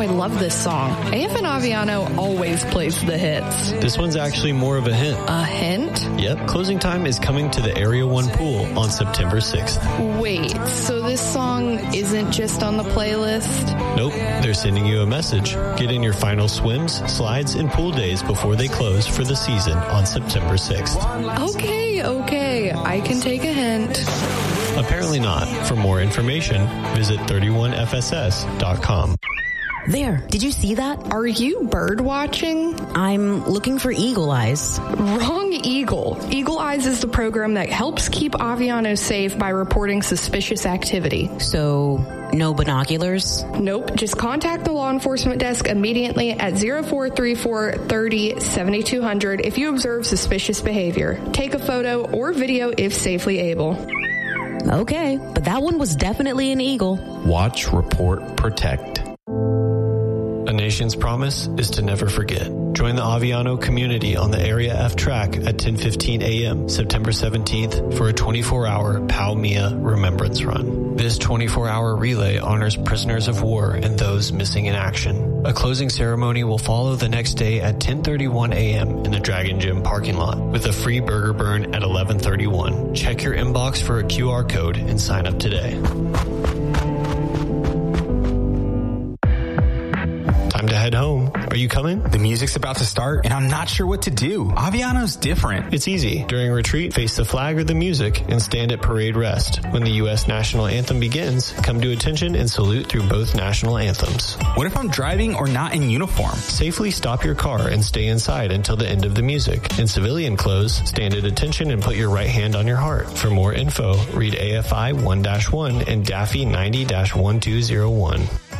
I love this song. AFN Aviano always plays the hits. This one's actually more of a hint. A hint? Yep. Closing time is coming to the Area 1 pool on September 6th. Wait, so this song isn't just on the playlist? Nope. They're sending you a message. Get in your final swims, slides, and pool days before they close for the season on September 6th. Okay. I can take a hint. Apparently not. For more information, visit 31fss.com. There, did you see that? Are you bird watching? I'm looking for Eagle Eyes. Wrong Eagle. Eagle Eyes is the program that helps keep Aviano safe by reporting suspicious activity. So, no binoculars? Nope. Just contact the law enforcement desk immediately at 0434 30 7200 if you observe suspicious behavior. Take a photo or video if safely able. Okay, but that one was definitely an eagle. Watch, report, protect. A nation's promise is to never forget. Join the Aviano community on the Area F track at 10:15 a.m. September 17th for a 24-hour Pau Mia Remembrance Run. This 24-hour relay honors prisoners of war and those missing in action. A closing ceremony will follow the next day at 10:31 a.m. in the Dragon Gym parking lot with a free burger burn at 11:31. Check your inbox for a QR code and sign up today. Time to head home. Are you coming? The music's about to start, and I'm not sure what to do. Aviano's different. It's easy. During retreat, face the flag or the music and stand at parade rest. When the U.S. national anthem begins, come to attention and salute through both national anthems. What if I'm driving or not in uniform? Safely stop your car and stay inside until the end of the music. In civilian clothes, stand at attention and put your right hand on your heart. For more info, read AFI 1-1 and DAFI 90-1201.